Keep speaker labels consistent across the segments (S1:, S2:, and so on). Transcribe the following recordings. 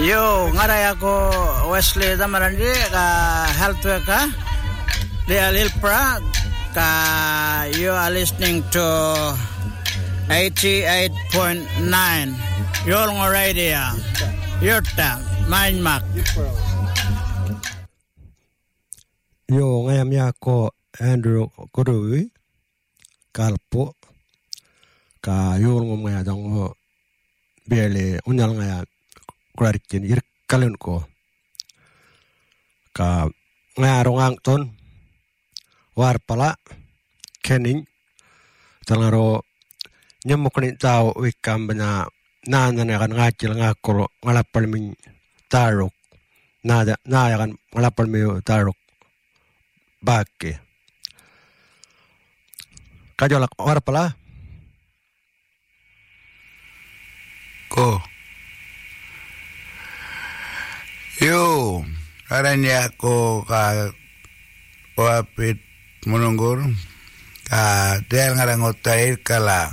S1: Yo, ngaray ako Wesley Damarandi ka health worker di Alilpra ka you are listening to 88.9 Yolngo Radio Yurta Mindmak
S2: Yo ngayam yako Andrew Kurui kalpo ka Yolngo ngaya dong biele unyal ngaya klarikin irkalen ko ka ngarong angton warpala kening talangaro nyamukni tao wikam bana nana kan ngacil ngakol ngalapal min tarok nada kan ngalapal mi tarok bakke kajolak warpala
S3: ko yo aranya ko ka wapit menunggur ka del ngarangotair kala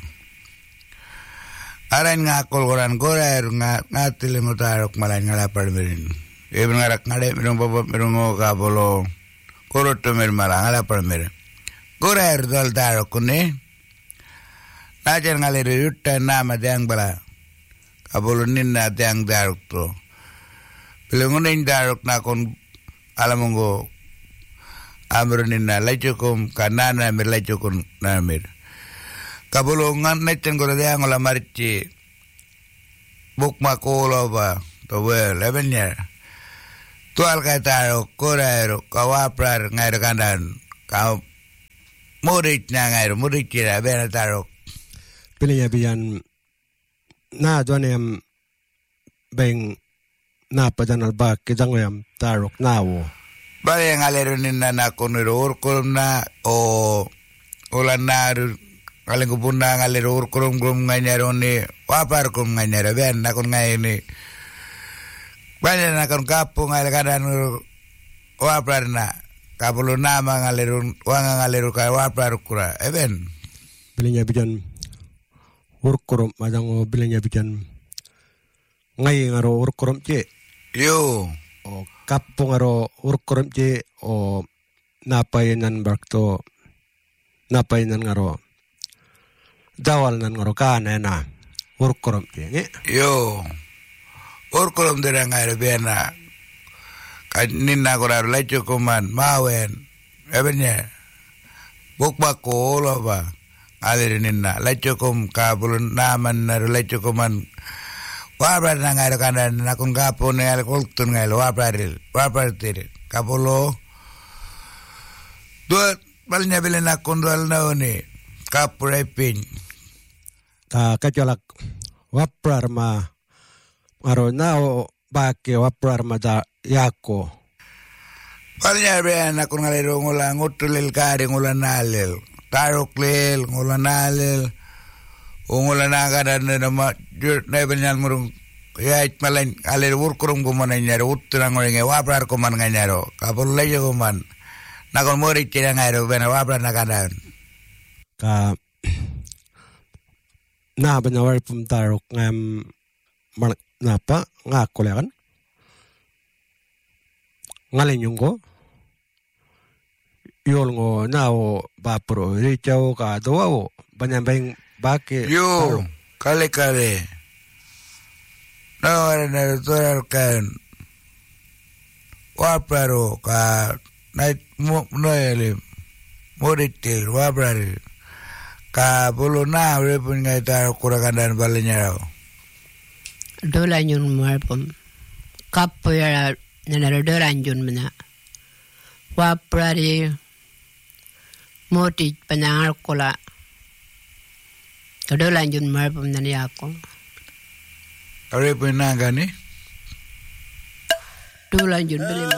S3: aran ngakol koran korair ngatil ngotarok malan ngalapar merin e ngarak ngade mirung bobot mirung ka bolo koroto mer malang ngalapar mer korair dal tarok ne najar ngalir yutta nama dang bala kabolo ninna dang darok to Pelungunin darok na kon alamongo amrunin na lajukum kanana mir lajukun namir. Kabulungan netten ko dia ngola marici bukma kolo ba to well evenya. Tual ka darok korairo kawaprar ngair kandan ka murid na ngair murid kira bena darok.
S2: Pilihnya biyan na donem beng napa janal bak kidangwam tarok nawo
S3: bale ngalerunin na koniro urkulum na o ulan na kaleng kupuna ngaleru urkulum gum nganyaro ni wapar kum nganyaro ben na kon ngayini bale na kon kapu ngalekadan wapar na kapulu nama ngaleru wanga ngaleru ka wapar kura eben
S2: bilenya bijan urkurum madango bilenya bijan ngai ngaro urkurum ce
S3: yo
S2: o kapung ngaro urkurum ce o napainan bakto napainan ngaro dawal nan ngaro kanena urkurum ce nge
S3: yo urkurum dera ngai bena kaninna korar lecho kuman mawen ebenya bukbako lo ba alirinna lecho kum kabulun naman na lecho kuman wapar na ngairo kanan nakong kapo na kultun ngailo wapar tir kapolo duat balnya bilin akong dual na uni kapo repin
S2: ta kajolak wapar ma ngaro nao bake wapar ma da yako
S3: balnya bilin akong ngaliro ngulang utulil kari ngulang nalil tarok lil ngulang nalil ungulan agadan nama na benyan murung ya malan alir urkurum kuman nyaro utrang ngenge waprar kuman nganyaro kapul lejo kuman nakon mori cira ngaro bena waprar nakadan
S2: ka na benawar pumtarok ngam napa ngakolekan ngalenyong ko yol ngo nao bapro richao ka doao banyambeng bake
S3: yo kale no era toral kan waparo ka night no ele moritil waparo ka bolo na repun ngai tar kurakan dan balenya
S4: dolanjun marpum kapoya nana dolanjun mana waprari moti panangal kola dolanjun marpum nani ako
S3: are penanga ni
S4: dolanjun beli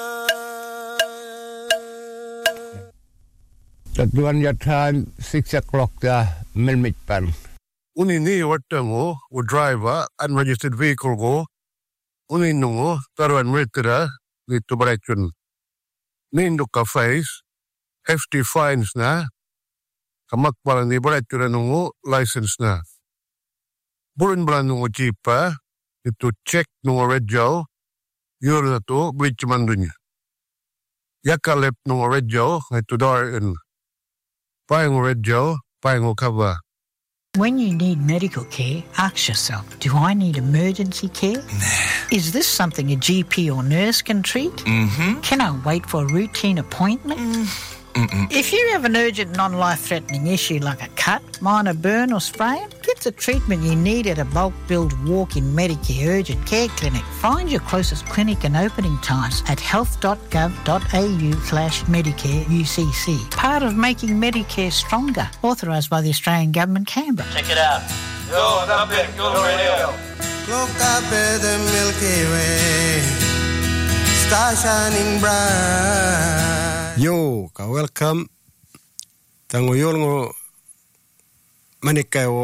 S5: Tatuan ya time 6 o'clock da milmit pan.
S6: Uni ni watango o driver unregistered vehicle go uni nungo taruan retira ni tubarekun. Nindo ka face hefty fines na kamakpala ni baretira nungo license na. Burin bala nungo jipa itu check nung radio yun to bridge mandunya yakalep nung radio itu door in paing radio paing cover.
S7: When you need medical care, ask yourself, do I need emergency care?
S8: Nah.
S7: Is this something a GP or nurse can treat?
S8: Mm-hmm.
S7: Can I wait for a routine appointment? If you have an urgent non-life-threatening issue like a cut, minor burn or sprain, get the treatment you need at a bulk-billed walk-in Medicare urgent care clinic. Find your closest clinic and opening times at health.gov.au/Medicare UCC. Part of making Medicare stronger. Authorised by the Australian Government, Canberra.
S9: Check it out. Yo, Olympic, yo, radio.
S10: Look up at the Milky Way, star shining bright.
S2: Yo, ka welcome. Tango yun ngo manikay